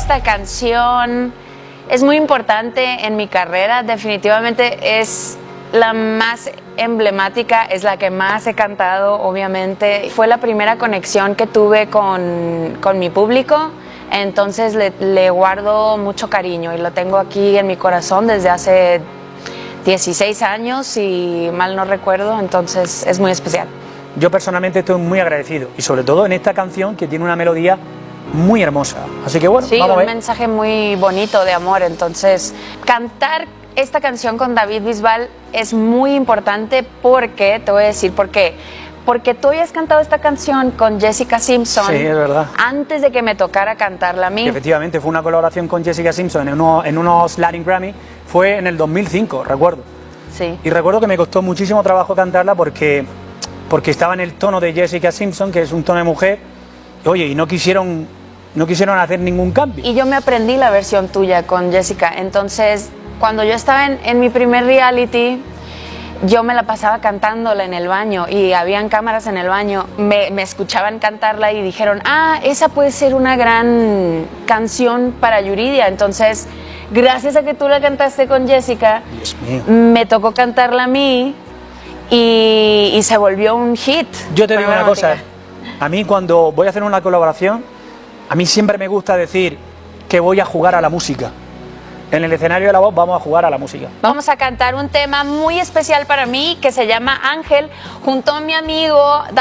esta canción es muy importante en mi carrera, definitivamente es la más emblemática, es la que más he cantado, obviamente. Fue la primera conexión que tuve con mi público, entonces le guardo mucho cariño y lo tengo aquí en mi corazón desde hace 16 años, si mal no recuerdo, entonces es muy especial. Yo personalmente estoy muy agradecido y sobre todo en esta canción que tiene una melodía muy hermosa. Así que bueno, sí, vamos a ver. un mensaje muy bonito de amor. Entonces, cantar esta canción con David Bisbal es muy importante porque, te voy a decir por qué. Porque tú habías cantado esta canción con Jessica Simpson. Sí, es verdad. Antes de que me tocara cantarla a mí. Y efectivamente, fue una colaboración con Jessica Simpson en unos Latin Grammy. Fue en el 2005, recuerdo. Sí. Y recuerdo que me costó muchísimo trabajo cantarla porque estaba en el tono de Jessica Simpson, que es un tono de mujer. Oye, y no quisieron hacer ningún cambio. Y yo me aprendí la versión tuya con Jessica. Entonces, cuando yo estaba en mi primer reality, yo me la pasaba cantándola en el baño y habían cámaras en el baño. Me escuchaban cantarla y dijeron, ah, esa puede ser una gran canción para Yuridia. Entonces, gracias a que tú la cantaste con Jessica, Dios mío, me tocó cantarla a mí y se volvió un hit. yo te digo una cosa, a mí cuando voy a hacer una colaboración, a mí siempre me gusta decir que voy a jugar a la música. En el escenario de La Voz vamos a jugar a la música. Vamos a cantar un tema muy especial para mí que se llama Ángel, junto a mi amigo